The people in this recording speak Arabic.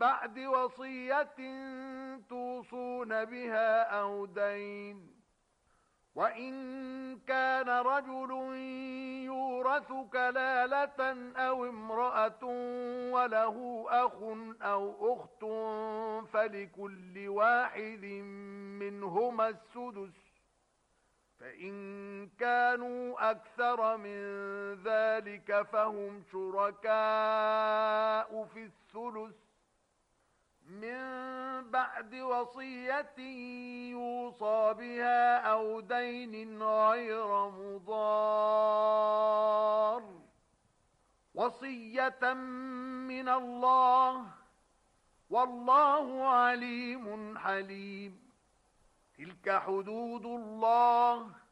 بعد وصية توصون بها أو دين. وإن كان رجل يورث كلالة أو امرأة وله أخ أو أخت فلكل واحد منهما السدس، فإن كانوا أكثر من ذلك فهم شركاء في الثلث من بعد وصية يوصى بها أو دين غير مضار، وصية من الله، والله عليم حليم. تلك حدود الله